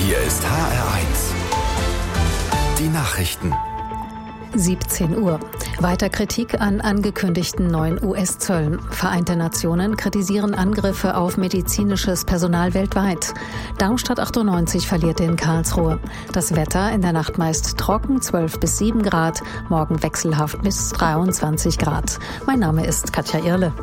Hier ist HR1. Die Nachrichten. 17 Uhr. Weiter Kritik an angekündigten neuen US-Zöllen. Vereinte Nationen kritisieren Angriffe auf medizinisches Personal weltweit. Darmstadt 98 verliert in Karlsruhe. Das Wetter in der Nacht meist trocken, 12 bis 7 Grad. Morgen wechselhaft bis 23 Grad. Mein Name ist Katja Irle.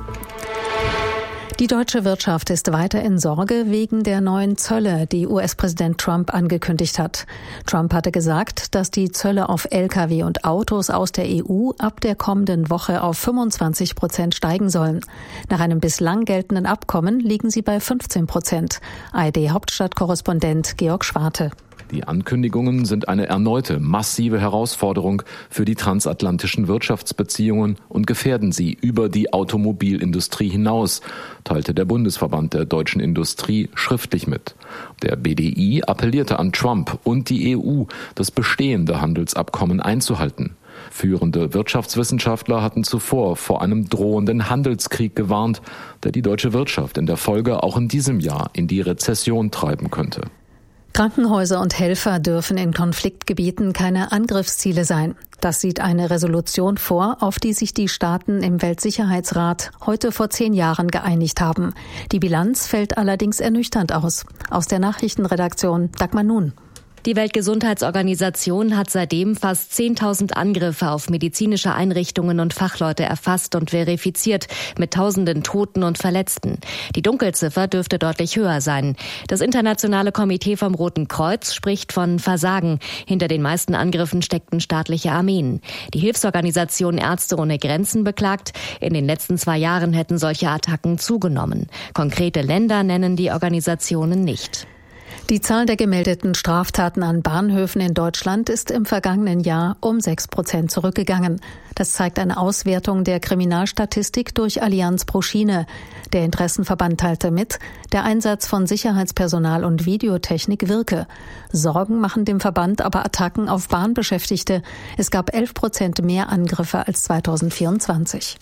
Die deutsche Wirtschaft ist weiter in Sorge wegen der neuen Zölle, die US-Präsident Trump angekündigt hat. Trump hatte gesagt, dass die Zölle auf Lkw und Autos aus der EU ab der kommenden Woche auf 25% steigen sollen. Nach einem bislang geltenden Abkommen liegen sie bei 15%. ARD-Hauptstadtkorrespondent Georg Schwarte. Die Ankündigungen sind eine erneute massive Herausforderung für die transatlantischen Wirtschaftsbeziehungen und gefährden sie über die Automobilindustrie hinaus, teilte der Bundesverband der deutschen Industrie schriftlich mit. Der BDI appellierte an Trump und die EU, das bestehende Handelsabkommen einzuhalten. Führende Wirtschaftswissenschaftler hatten zuvor vor einem drohenden Handelskrieg gewarnt, der die deutsche Wirtschaft in der Folge auch in diesem Jahr in die Rezession treiben könnte. Krankenhäuser und Helfer dürfen in Konfliktgebieten keine Angriffsziele sein. Das sieht eine Resolution vor, auf die sich die Staaten im Weltsicherheitsrat heute vor 10 Jahren geeinigt haben. Die Bilanz fällt allerdings ernüchternd aus. Aus der Nachrichtenredaktion Dagmar Nun. Die Weltgesundheitsorganisation hat seitdem fast 10.000 Angriffe auf medizinische Einrichtungen und Fachleute erfasst und verifiziert, mit Tausenden Toten und Verletzten. Die Dunkelziffer dürfte deutlich höher sein. Das Internationale Komitee vom Roten Kreuz spricht von Versagen. Hinter den meisten Angriffen steckten staatliche Armeen. Die Hilfsorganisation Ärzte ohne Grenzen beklagt, in den letzten 2 Jahren hätten solche Attacken zugenommen. Konkrete Länder nennen die Organisationen nicht. Die Zahl der gemeldeten Straftaten an Bahnhöfen in Deutschland ist im vergangenen Jahr um 6% zurückgegangen. Das zeigt eine Auswertung der Kriminalstatistik durch Allianz pro Schiene. Der Interessenverband teilte mit, der Einsatz von Sicherheitspersonal und Videotechnik wirke. Sorgen machen dem Verband aber Attacken auf Bahnbeschäftigte. Es gab 11% mehr Angriffe als 2024.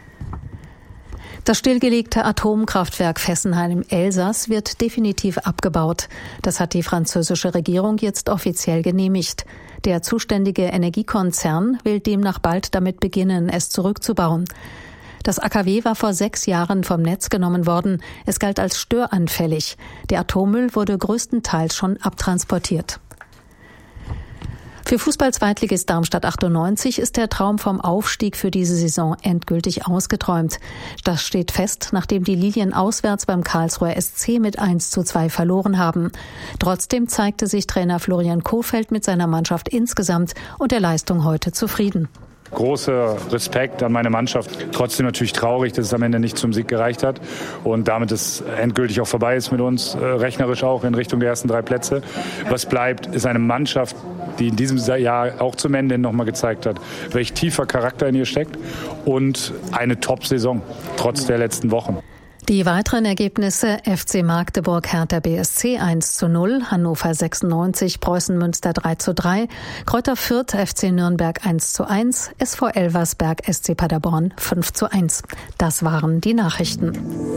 Das stillgelegte Atomkraftwerk Fessenheim im Elsass wird definitiv abgebaut. Das hat die französische Regierung jetzt offiziell genehmigt. Der zuständige Energiekonzern will demnach bald damit beginnen, es zurückzubauen. Das AKW war vor 6 Jahren vom Netz genommen worden. Es galt als störanfällig. Der Atommüll wurde größtenteils schon abtransportiert. Für Fußball-Zweitligist Darmstadt 98 ist der Traum vom Aufstieg für diese Saison endgültig ausgeträumt. Das steht fest, nachdem die Lilien auswärts beim Karlsruher SC mit 1:2 verloren haben. Trotzdem zeigte sich Trainer Florian Kohfeldt mit seiner Mannschaft insgesamt und der Leistung heute zufrieden. Großer Respekt an meine Mannschaft. Trotzdem natürlich traurig, dass es am Ende nicht zum Sieg gereicht hat und damit es endgültig auch vorbei ist mit uns, rechnerisch auch in Richtung der ersten 3 Plätze. Was bleibt, ist eine Mannschaft, die in diesem Jahr auch zum Ende nochmal gezeigt hat, welch tiefer Charakter in ihr steckt und eine Top-Saison, trotz der letzten Wochen. Die weiteren Ergebnisse: FC Magdeburg Hertha BSC 1:0, Hannover 96 Preußen Münster 3:3, Greuther Fürth FC Nürnberg 1:1, SV Elversberg SC Paderborn 5:1. Das waren die Nachrichten.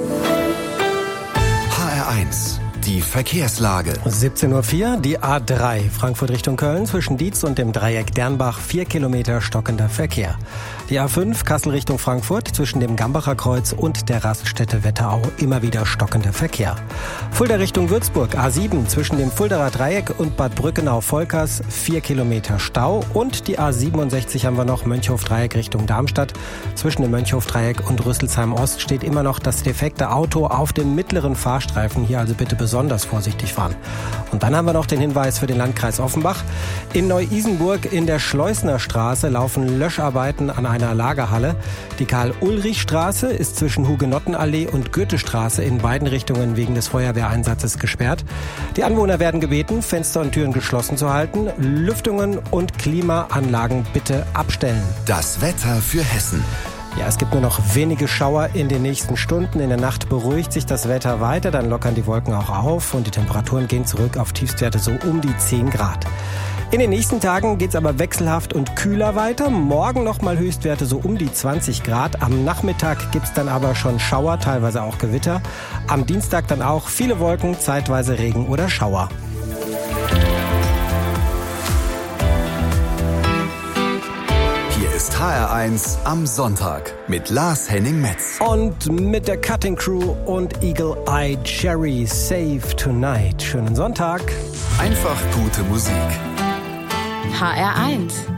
HR1. Die Verkehrslage. 17:04 Uhr, die A3, Frankfurt Richtung Köln, zwischen Dietz und dem Dreieck Dernbach, 4 Kilometer stockender Verkehr. Die A5, Kassel Richtung Frankfurt, zwischen dem Gambacher Kreuz und der Raststätte Wetterau, immer wieder stockender Verkehr. Fulda Richtung Würzburg, A7, zwischen dem Fuldaer Dreieck und Bad Brückenau-Volkers, 4 Kilometer Stau. Und die A67 haben wir noch, Mönchhof-Dreieck Richtung Darmstadt. Zwischen dem Mönchhof-Dreieck und Rüsselsheim-Ost steht immer noch das defekte Auto auf dem mittleren Fahrstreifen. Hier also bitte besonders vorsichtig fahren. Und dann haben wir noch den Hinweis für den Landkreis Offenbach. In Neu-Isenburg in der Schleusner Straße laufen Löscharbeiten an einer Lagerhalle. Die Karl-Ulrich-Straße ist zwischen Hugenottenallee und Goethestraße in beiden Richtungen wegen des Feuerwehreinsatzes gesperrt. Die Anwohner werden gebeten, Fenster und Türen geschlossen zu halten. Lüftungen und Klimaanlagen bitte abstellen. Das Wetter für Hessen. Ja, es gibt nur noch wenige Schauer in den nächsten Stunden. In der Nacht beruhigt sich das Wetter weiter, dann lockern die Wolken auch auf und die Temperaturen gehen zurück auf Tiefstwerte so um die 10 Grad. In den nächsten Tagen geht's aber wechselhaft und kühler weiter. Morgen nochmal Höchstwerte so um die 20 Grad. Am Nachmittag gibt's dann aber schon Schauer, teilweise auch Gewitter. Am Dienstag dann auch viele Wolken, zeitweise Regen oder Schauer. ist HR1 am Sonntag mit Lars Henning-Metz. Und mit der Cutting Crew und Eagle Eye Cherry Save Tonight. Schönen Sonntag. Einfach gute Musik. HR1